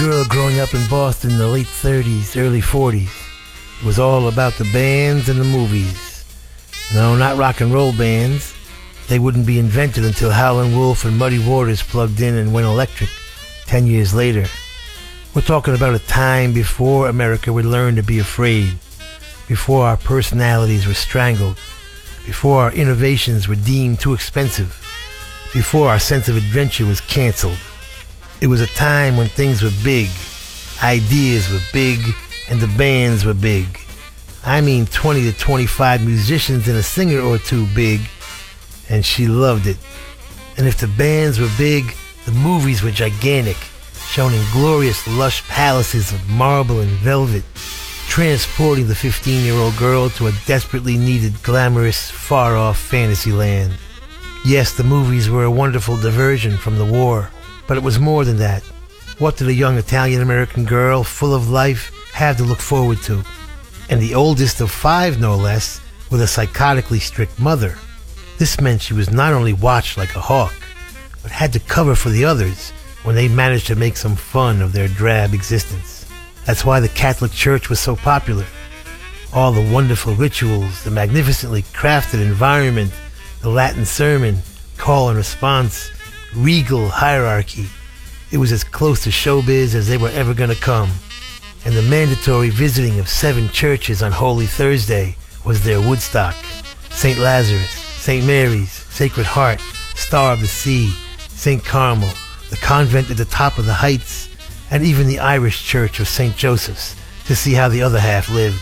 girl growing up in Boston in the late 30s, early 40s. It was all about the bands and the movies. No, not rock and roll bands. They wouldn't be invented until Howlin' Wolf and Muddy Waters plugged in and went electric 10 years later. We're talking about a time before America would learn to be afraid, before our personalities were strangled, before our innovations were deemed too expensive, before our sense of adventure was canceled. It was a time when things were big, ideas were big, and the bands were big. I mean 20 to 25 musicians and a singer or two big, and she loved it. And if the bands were big, the movies were gigantic, shown in glorious, lush palaces of marble and velvet, transporting the 15-year-old girl to a desperately needed, glamorous, far-off fantasy land. Yes, the movies were a wonderful diversion from the war, but it was more than that. What did a young Italian-American girl, full of life, have to look forward to? And the oldest of 5, no less, with a psychotically strict mother. This meant she was not only watched like a hawk, but had to cover for the others when they managed to make some fun of their drab existence. That's why the Catholic Church was so popular. All the wonderful rituals, the magnificently crafted environment, the Latin sermon, call and response, regal hierarchy. It was as close to showbiz as they were ever going to come. And the mandatory visiting of 7 churches on Holy Thursday was their Woodstock. St. Lazarus, St. Mary's, Sacred Heart, Star of the Sea, St. Carmel, the convent at the top of the Heights, and even the Irish Church of St. Joseph's to see how the other half lived.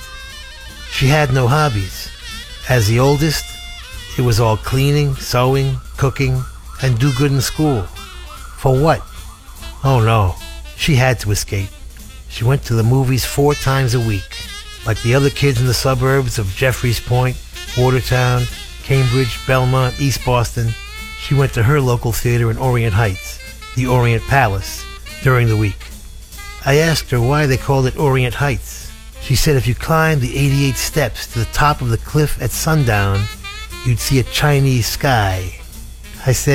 She had no hobbies. As the oldest, it was all cleaning, sewing, cooking, and do good in school. For what? Oh no, she had to escape. She went to the movies 4 times a week. Like the other kids in the suburbs of Jeffreys Point, Watertown, Cambridge, Belmont, East Boston, she went to her local theater in Orient Heights, the Orient Palace, during the week. I asked her why they called it Orient Heights. She said if you climbed the 88 steps to the top of the cliff at sundown, you'd see a Chinese sky. I said,